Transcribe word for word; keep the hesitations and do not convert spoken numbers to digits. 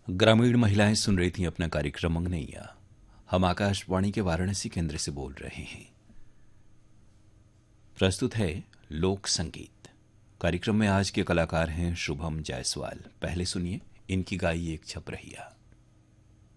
ग्रामीण महिलाएं सुन रही थीं अपना कार्यक्रम अंगनैया। हम आकाशवाणी के वाराणसी केंद्र से बोल रहे हैं। प्रस्तुत है लोक संगीत। कार्यक्रम में आज के कलाकार हैं शुभम जायसवाल। पहले सुनिए इनकी गाई एक छपरहिया।